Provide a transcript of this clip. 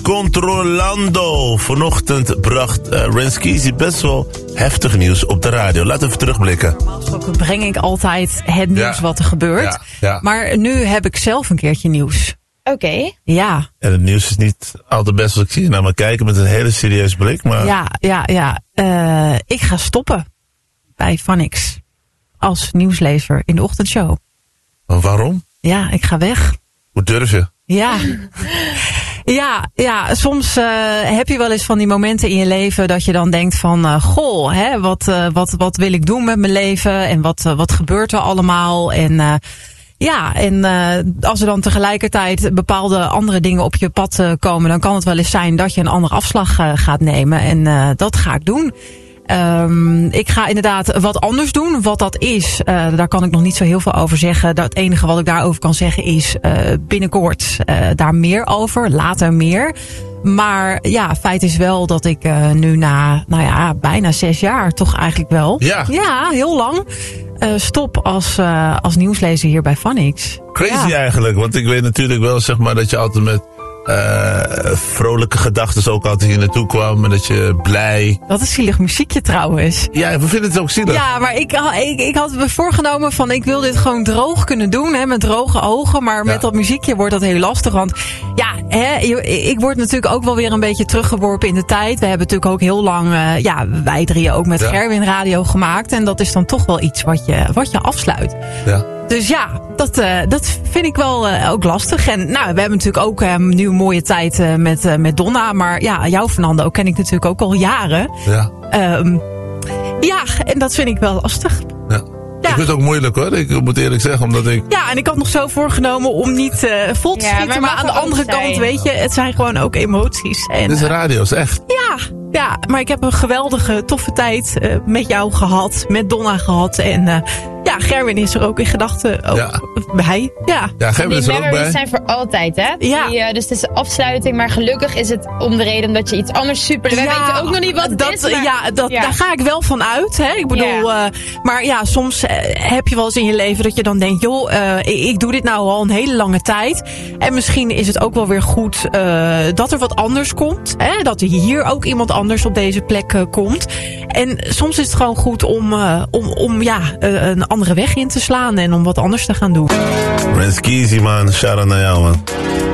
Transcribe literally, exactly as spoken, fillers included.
Controlando. Vanochtend bracht uh, Renskizi best wel heftig nieuws op de radio. Laten we even terugblikken. Normaal gesproken breng ik altijd het nieuws ja. wat er gebeurt. Ja, ja. Maar nu heb ik zelf een keertje nieuws. Oké. Okay. Ja. En het nieuws is niet altijd best wat ik zie. Naar me kijken met een hele serieus blik. Maar... Ja, ja, ja. Uh, ik ga stoppen bij Vanix als nieuwslezer in de ochtendshow. Maar waarom? Ja, ik ga weg. Hoe durf je? Ja. Ja, ja, soms uh, heb je wel eens van die momenten in je leven dat je dan denkt van, uh, goh, hè, wat, uh, wat, wat wil ik doen met mijn leven en wat, uh, wat gebeurt er allemaal? En uh, ja, en uh, als er dan tegelijkertijd bepaalde andere dingen op je pad uh, komen, dan kan het wel eens zijn dat je een andere afslag uh, gaat nemen. En uh, dat ga ik doen. Um, ik ga inderdaad wat anders doen. Wat dat is, uh, daar kan ik nog niet zo heel veel over zeggen. Het enige wat ik daarover kan zeggen is uh, binnenkort uh, daar meer over. Later meer. Maar ja, feit is wel dat ik uh, nu na, nou ja, bijna zes jaar toch eigenlijk wel. Ja, ja heel lang. Uh, stop als, uh, als nieuwslezer hier bij Vanix. Crazy ja. eigenlijk, want ik weet natuurlijk wel zeg maar dat je altijd met Uh, vrolijke gedachten ook altijd hier naartoe kwam. En dat je blij... Dat is zielig muziekje trouwens. Ja, we vinden het ook zielig. Ja, maar ik, ik, ik had me voorgenomen van ik wil dit gewoon droog kunnen doen. Hè, met droge ogen. Maar met ja. dat muziekje wordt dat heel lastig. Want ja, hè, ik word natuurlijk ook wel weer een beetje teruggeworpen in de tijd. We hebben natuurlijk ook heel lang, uh, ja, wij drieën ook met ja. Gerwin Radio gemaakt. En dat is dan toch wel iets wat je, wat je afsluit. Ja. Dus ja, dat, uh, dat vind ik wel uh, ook lastig. En nou, we hebben natuurlijk ook uh, nu een mooie tijd uh, met, uh, met Donna. Maar ja, jou Fernando ken ik natuurlijk ook al jaren. Ja. Um, ja, en dat vind ik wel lastig. Ja. Ja. Ik vind het ook moeilijk hoor, ik moet eerlijk zeggen, omdat ik... Ja, en ik had nog zo voorgenomen om niet uh, vol te schieten. Ja, maar, maar aan de andere zijn. kant, weet je, het zijn gewoon ook emoties. En, dit is radio, is echt. Ja, ja, maar ik heb een geweldige, toffe tijd uh, met jou gehad, met Donna gehad. En uh, ja, Gerwin is er ook in gedachten ook ja. bij. Ja, ja Gerwin is er ook bij. Die zijn voor altijd, hè? Ja. Die, uh, dus het is de afsluiting, maar gelukkig is het om de reden dat je iets anders super... Wij ja, weten ook nog niet wat het dat, is, maar... Ja, dat, ja, daar ga ik wel van uit, hè? Ik bedoel, ja. Uh, maar ja, soms uh, heb je wel eens in je leven dat je dan denkt, joh, uh, ik, ik doe dit nou al een hele lange tijd. En misschien is het ook wel weer goed uh, dat er wat anders komt. Hè? Dat er hier ook iemand anders op deze plek uh, komt. En soms is het gewoon goed om, uh, om, om ja, uh, een andere weg in te slaan en om wat anders te gaan doen. Renskizi man, shout out naar jou man.